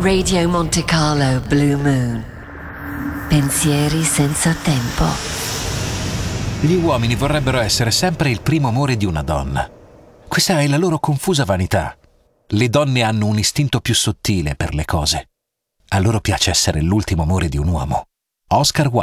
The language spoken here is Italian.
Radio Monte Carlo Blue Moon. Pensieri senza tempo. Gli uomini vorrebbero essere sempre il primo amore di una donna. Questa è la loro confusa vanità. Le donne hanno un istinto più sottile per le cose. A loro piace essere l'ultimo amore di un uomo. Oscar Wilde.